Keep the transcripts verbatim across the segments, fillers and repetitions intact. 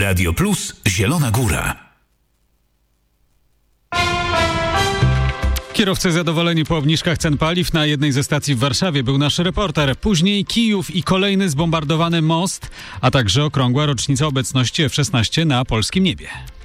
Radio Plus Zielona Góra. Kierowcy zadowoleni po obniżkach cen paliw. Na jednej ze stacji w Warszawie był nasz reporter. Później Kijów i kolejny zbombardowany most, a także okrągła rocznica obecności F szesnaście na polskim niebie.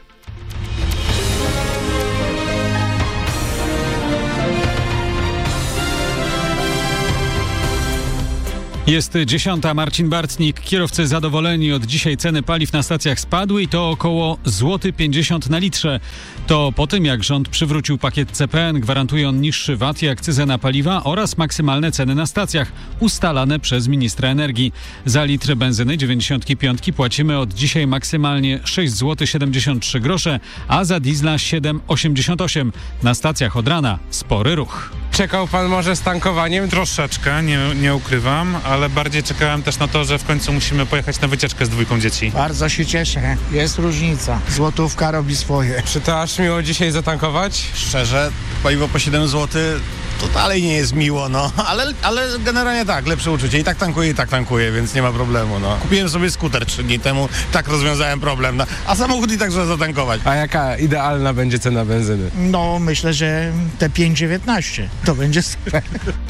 Jest dziesiąta. Marcin Bartnik. Kierowcy zadowoleni. Od dzisiaj ceny paliw na stacjach spadły i to około złoty pięćdziesiąt na litrze. To po tym, jak rząd przywrócił pakiet C P N, gwarantuje on niższy V A T i akcyzę na paliwa oraz maksymalne ceny na stacjach ustalane przez ministra energii. Za litr benzyny dziewięćdziesiąt pięć płacimy od dzisiaj maksymalnie sześć złotych siedemdziesiąt trzy grosze, a za diesla siedem złotych osiemdziesiąt osiem. Na stacjach od rana spory ruch. Czekał pan może z tankowaniem? Troszeczkę, nie, nie ukrywam, ale bardziej czekałem też na to, że w końcu musimy pojechać na wycieczkę z dwójką dzieci. Bardzo się cieszę, jest różnica. Złotówka robi swoje. Czy to aż miło dzisiaj zatankować? Szczerze, paliwo po siedem złotych to dalej nie jest miło, no, ale, ale generalnie tak, lepsze uczucie. I tak tankuję, i tak tankuję, więc nie ma problemu, no. Kupiłem sobie skuter trzy dni temu, tak rozwiązałem problem, no. A samochód i tak trzeba zatankować. A jaka idealna będzie cena benzyny? No, myślę, że te pięć dziewiętnaście to będzie super.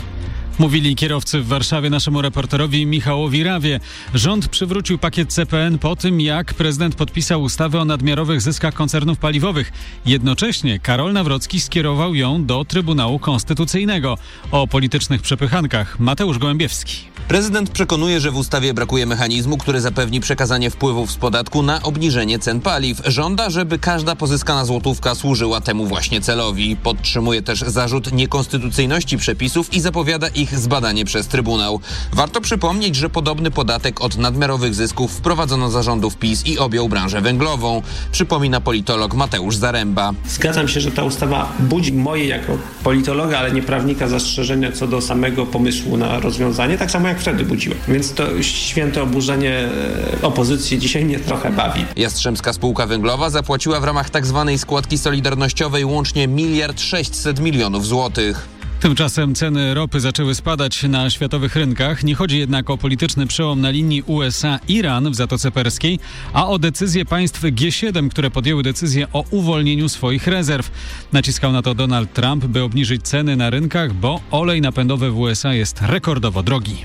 Mówili kierowcy w Warszawie naszemu reporterowi Michałowi Rawie. Rząd przywrócił pakiet C P N po tym, jak prezydent podpisał ustawę o nadmiarowych zyskach koncernów paliwowych. Jednocześnie Karol Nawrocki skierował ją do Trybunału Konstytucyjnego. O politycznych przepychankach Mateusz Gołębiewski. Prezydent przekonuje, że w ustawie brakuje mechanizmu, który zapewni przekazanie wpływów z podatku na obniżenie cen paliw. Żąda, żeby każda pozyskana złotówka służyła temu właśnie celowi. Podtrzymuje też zarzut niekonstytucyjności przepisów i zapowiada ich zbadanie przez Trybunał. Warto przypomnieć, że podobny podatek od nadmiarowych zysków wprowadzono za rządów PiS i objął branżę węglową. Przypomina politolog Mateusz Zaręba. Zgadzam się, że ta ustawa budzi moje jako politologa, ale nie prawnika zastrzeżenia co do samego pomysłu na rozwiązanie, tak samo jak wtedy budziła. Więc to święte oburzenie opozycji dzisiaj mnie trochę bawi. Jastrzębska Spółka Węglowa zapłaciła w ramach tzw. składki solidarnościowej łącznie miliard sześćset milionów złotych. Tymczasem ceny ropy zaczęły spadać na światowych rynkach. Nie chodzi jednak o polityczny przełom na linii U S A-Iran w Zatoce Perskiej, a o decyzję państw G siedem, które podjęły decyzję o uwolnieniu swoich rezerw. Naciskał na to Donald Trump, by obniżyć ceny na rynkach, bo olej napędowy w U S A jest rekordowo drogi.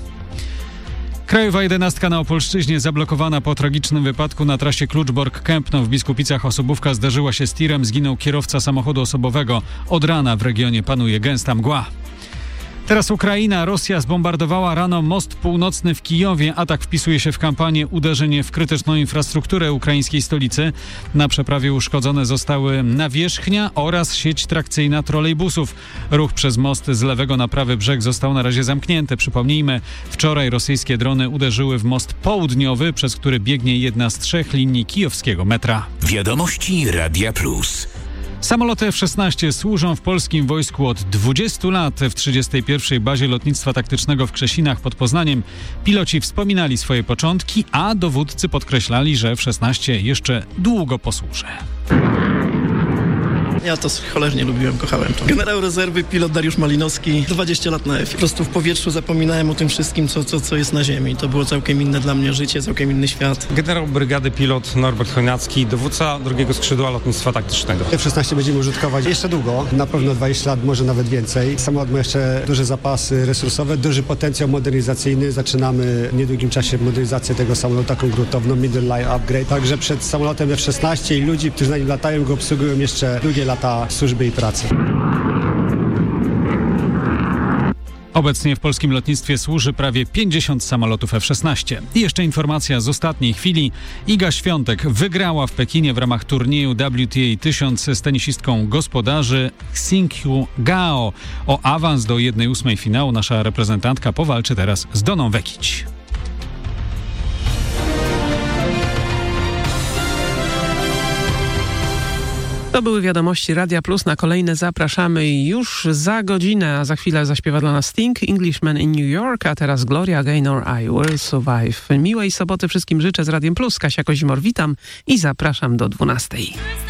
Krajowa jedenastka na Opolszczyźnie zablokowana po tragicznym wypadku na trasie Kluczbork-Kępno w Biskupicach-Osobówka zderzyła się z tirem, zginął kierowca samochodu osobowego. Od rana w regionie panuje gęsta mgła. Teraz Ukraina. Rosja zbombardowała rano most północny w Kijowie. Atak wpisuje się w kampanię uderzenie w krytyczną infrastrukturę ukraińskiej stolicy. Na przeprawie uszkodzone zostały nawierzchnia oraz sieć trakcyjna trolejbusów. Ruch przez most z lewego na prawy brzeg został na razie zamknięty. Przypomnijmy, wczoraj rosyjskie drony uderzyły w most południowy, przez który biegnie jedna z trzech linii kijowskiego metra. Wiadomości Radia Plus. Samoloty F szesnaście służą w polskim wojsku od dwudziestu lat. W trzydziestej pierwszej bazie lotnictwa taktycznego w Krzesinach pod Poznaniem piloci wspominali swoje początki, a dowódcy podkreślali, że F szesnaście jeszcze długo posłuży. Ja to cholernie lubiłem, kochałem to. Generał rezerwy, pilot Dariusz Malinowski, dwadzieścia lat na F. Po prostu w powietrzu zapominałem o tym wszystkim, co, co, co jest na ziemi. To było całkiem inne dla mnie życie, całkiem inny świat. Generał brygady pilot Norbert Chojnacki, dowódca drugiego skrzydła lotnictwa taktycznego. F szesnaście będziemy użytkować jeszcze długo, na pewno dwadzieścia lat, może nawet więcej. Samolot ma jeszcze duże zapasy resursowe, duży potencjał modernizacyjny. Zaczynamy w niedługim czasie modernizację tego samolotu, taką gruntowną, middle line upgrade. Także przed samolotem F szesnaście i ludzi, którzy na nim latają, go obsługują jeszcze długie lata służby i pracy. Obecnie w polskim lotnictwie służy prawie pięćdziesiąt samolotów F szesnaście. I jeszcze informacja z ostatniej chwili. Iga Świątek wygrała w Pekinie w ramach turnieju W T A tysiąc z tenisistką gospodarzy Xingqiu Gao. O awans do jednej ósmej finału nasza reprezentantka powalczy teraz z Doną Vekić. To były wiadomości Radia Plus. Na kolejne zapraszamy już za godzinę, a za chwilę zaśpiewa dla nas Sting, Englishman in New York, a teraz Gloria Gaynor, I Will Survive. Miłej soboty wszystkim życzę z Radiem Plus. Kasia Kozimor, witam i zapraszam do dwunastej.